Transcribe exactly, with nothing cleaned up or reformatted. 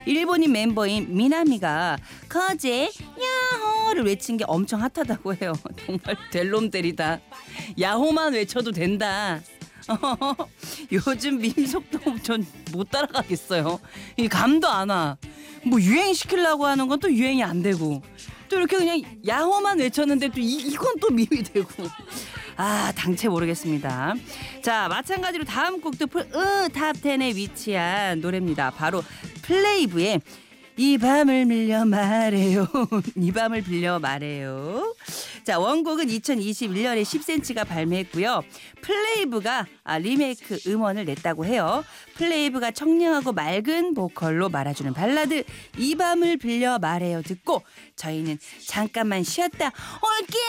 일본인 멤버인 미나미가 거제 야호를 외친 게 엄청 핫하다고 해요. 정말 될 놈들이다. 야호만 외쳐도 된다. 요즘 밈 속도 전 못 따라가겠어요. 이 감도 안 와. 뭐 유행 시키려고 하는 건 또 유행이 안 되고 또 이렇게 그냥 야호만 외쳤는데 또 이, 이건 또 밈이 되고 아 당최 모르겠습니다. 자 마찬가지로 다음 곡도 풀, 으, 탑텐에 위치한 노래입니다. 바로 플레이브의 이 밤을 빌려 말해요. 이 밤을 빌려 말해요. 자 원곡은 이천이십일 년에 십 센티미터가 발매했고요. 플레이브가 아, 리메이크 음원을 냈다고 해요. 플레이브가 청량하고 맑은 보컬로 말아주는 발라드 이 밤을 빌려 말해요 듣고 저희는 잠깐만 쉬었다 올게요.